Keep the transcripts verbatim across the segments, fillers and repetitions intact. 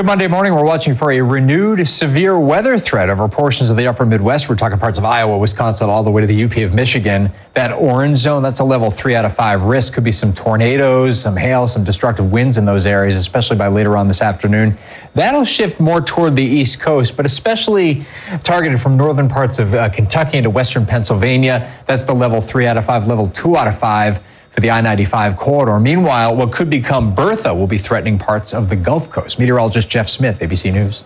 Good Monday morning. We're watching for a renewed severe weather threat over portions of the upper Midwest. We're talking parts of Iowa, Wisconsin, all the way to the U P of Michigan. That orange zone, that's a level three out of five risk. Could be some tornadoes, some hail, some destructive winds in those areas, especially by later on this afternoon. That'll shift more toward the East Coast, but especially targeted from northern parts of uh, Kentucky into western Pennsylvania. That's the level three out of five, level two out of five. For the I ninety-five corridor. Meanwhile, what could become Bertha will be threatening parts of the Gulf Coast. Meteorologist Jeff Smith, A B C News.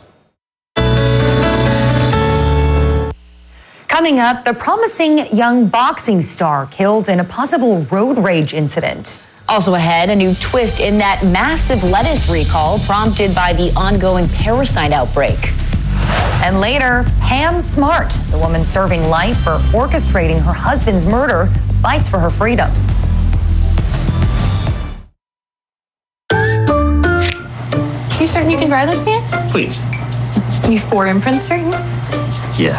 Coming up, the promising young boxing star killed in a possible road rage incident. Also ahead, a new twist in that massive lettuce recall prompted by the ongoing parasite outbreak. And later, Pam Smart, the woman serving life for orchestrating her husband's murder, fights for her freedom. You certain you can dry those pants? Please. You four imprints certain? Yeah.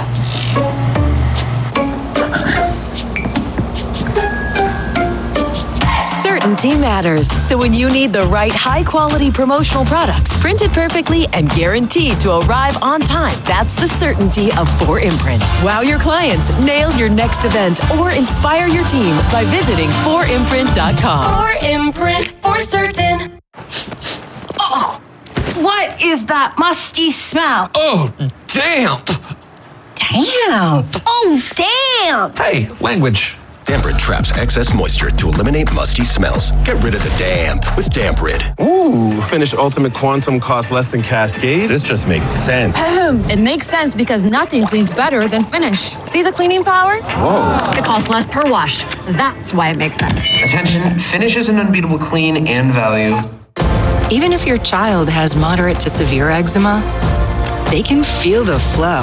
Certainty matters. So when you need the right high-quality promotional products, printed perfectly and guaranteed to arrive on time, that's the certainty of four imprint. Wow your clients, nail your next event, or inspire your team by visiting four imprint dot com. four imprint for certain. Oh, what is that musty smell? Oh, damp. Damn. Oh, damn. Hey, language. Damprid traps excess moisture to eliminate musty smells. Get rid of the damp with Damprid. Ooh, Finish Ultimate Quantum costs less than Cascade? This just makes sense. It makes sense because nothing cleans better than Finish. See the cleaning power? Whoa. It costs less per wash. That's why it makes sense. Attention, Finish is an unbeatable clean and value. Even if your child has moderate to severe eczema, they can feel the flow,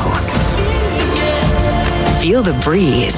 feel the breeze.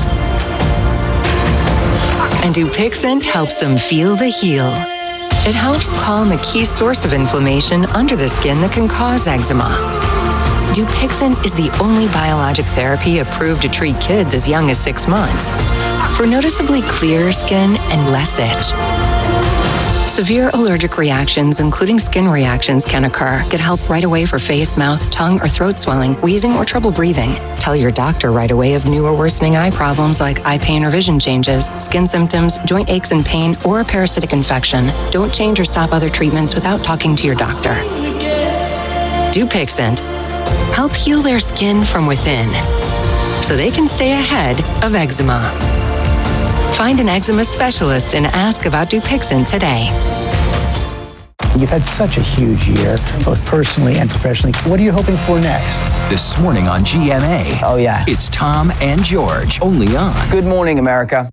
And Dupixent helps them feel the heal. It helps calm a key source of inflammation under the skin that can cause eczema. Dupixent is the only biologic therapy approved to treat kids as young as six months for noticeably clearer skin and less itch. Severe allergic reactions, including skin reactions, can occur. Get help right away for face, mouth, tongue, or throat swelling, wheezing, or trouble breathing. Tell your doctor right away of new or worsening eye problems like eye pain or vision changes, skin symptoms, joint aches and pain, or a parasitic infection. Don't change or stop other treatments without talking to your doctor. Dupixent. Help heal their skin from within so they can stay ahead of eczema. Find an eczema specialist and ask about Dupixent today. You've had such a huge year, both personally and professionally. What are you hoping for next? This morning on G M A. Oh, yeah. It's Tom and George, only on Good Morning America.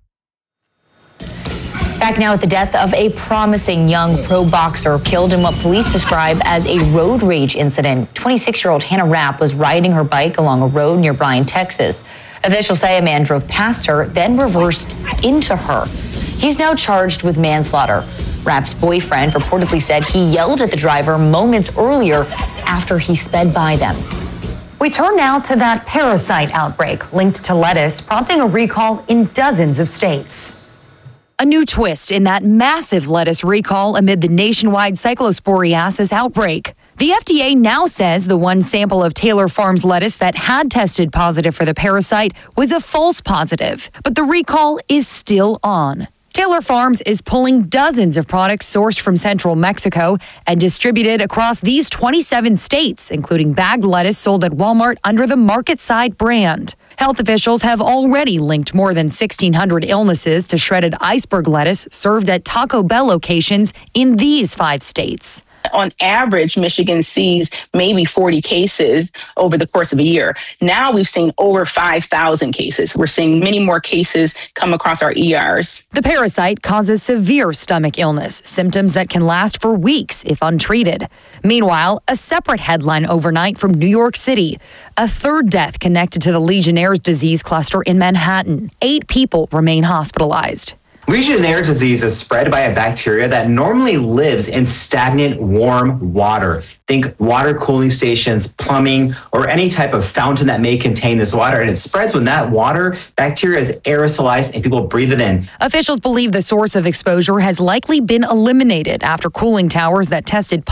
Back now with the death of a promising young pro boxer killed in what police describe as a road rage incident. twenty-six-year-old Hannah Rapp was riding her bike along a road near Bryan, Texas. Officials say a man drove past her, then reversed into her. He's now charged with manslaughter. Rapp's boyfriend reportedly said he yelled at the driver moments earlier after he sped by them. We turn now to that parasite outbreak linked to lettuce, prompting a recall in dozens of states. A new twist in that massive lettuce recall amid the nationwide cyclosporiasis outbreak. The F D A now says the one sample of Taylor Farms lettuce that had tested positive for the parasite was a false positive, but the recall is still on. Taylor Farms is pulling dozens of products sourced from central Mexico and distributed across these twenty-seven states, including bagged lettuce sold at Walmart under the Market Side brand. Health officials have already linked more than sixteen hundred illnesses to shredded iceberg lettuce served at Taco Bell locations in these five states. On average, Michigan sees maybe forty cases over the course of a year. Now we've seen over five thousand cases. We're seeing many more cases come across our E Rs. The parasite causes severe stomach illness, symptoms that can last for weeks if untreated. Meanwhile, a separate headline overnight from New York City. A third death connected to the Legionnaire's disease cluster in Manhattan. Eight people remain hospitalized. Legionnaires' disease is spread by a bacteria that normally lives in stagnant, warm water. Think water cooling stations, plumbing, or any type of fountain that may contain this water. And it spreads when that water bacteria is aerosolized and people breathe it in. Officials believe the source of exposure has likely been eliminated after cooling towers that tested